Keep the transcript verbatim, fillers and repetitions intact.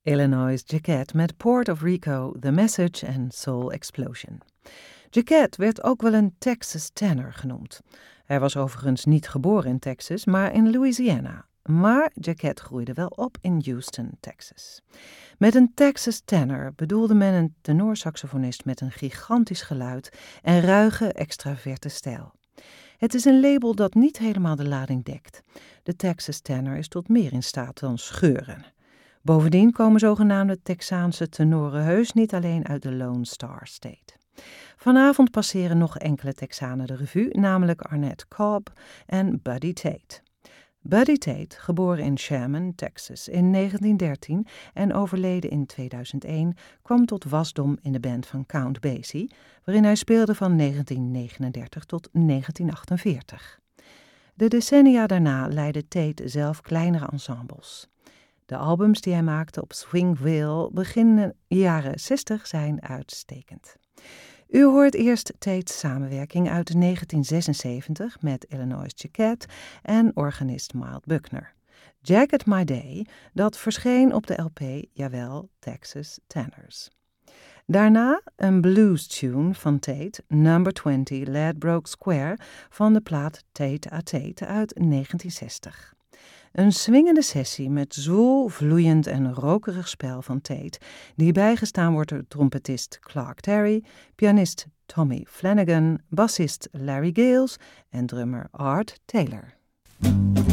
Illinois Jacquet met Port of Rico, The Message en Soul Explosion. Jacquet werd ook wel een Texas tenor genoemd. Hij was overigens niet geboren in Texas, maar in Louisiana. Maar Jacquet groeide wel op in Houston, Texas. Met een Texas tenor bedoelde men een tenorsaxofonist met een gigantisch geluid en ruige, extraverte stijl. Het is een label dat niet helemaal de lading dekt. De Texas tenor is tot meer in staat dan scheuren. Bovendien komen zogenaamde Texaanse tenoren heus niet alleen uit de Lone Star State. Vanavond passeren nog enkele Texanen de revue, namelijk Arnett Cobb en Buddy Tate. Buddy Tate, geboren in Sherman, Texas in negentien dertien en overleden in tweeduizend één, kwam tot wasdom in de band van Count Basie, waarin hij speelde van negentien negenendertig tot negentien achtenveertig. De decennia daarna leidde Tate zelf kleinere ensembles. De albums die hij maakte op Swingville begin jaren zestig zijn uitstekend. U hoort eerst Tate's samenwerking uit negentien zesenzeventig met Illinois Jacquet en organist Milt Buckner. Jacket My Day, dat verscheen op de L P, jawel, Texas Tenors. Daarna een blues tune van Tate, Number twintig Ladbroke Square, van de plaat Tate a Tate uit negentien zestig. Een swingende sessie met zwoel, vloeiend en rokerig spel van Tate, die bijgestaan wordt door trompetist Clark Terry, pianist Tommy Flanagan, bassist Larry Gales en drummer Art Taylor.